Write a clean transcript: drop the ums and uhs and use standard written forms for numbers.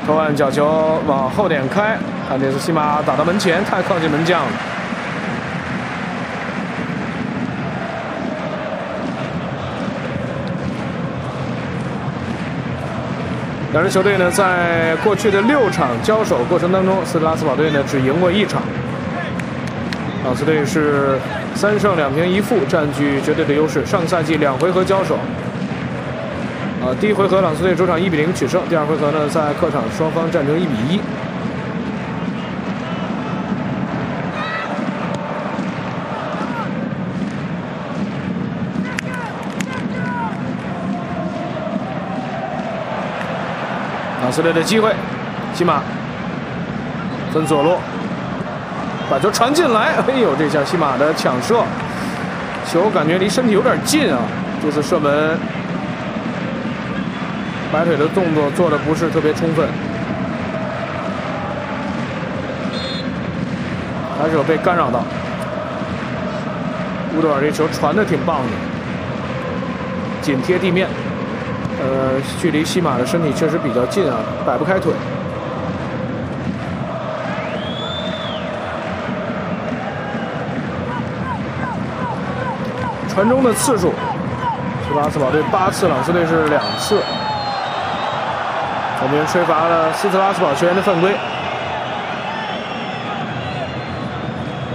投完角球往后点开，看这是西马打到门前，太靠近门将了。两支球队呢，在过去的6场交手过程当中，斯特拉斯堡队呢只赢过1场。朗斯队是3胜2平1负，占据绝对的优势。上赛季2回合交手。 第一回合朗斯队主场1比0取胜，第二回合呢在客场双方战成1比1。朗斯队的机会，西马分左路，把球传进来，哎呦，这下西马的抢射，球感觉离身体有点近啊，这次射门。 摆腿的动作做的不是特别充分，还是有被干扰到。乌德尔这球传的挺棒的，紧贴地面，距离西马的身体确实比较近啊，摆不开腿。传中的次数，斯特拉斯堡队8次，朗斯队是2次。 我们吹罚了斯特拉斯堡球员的犯规。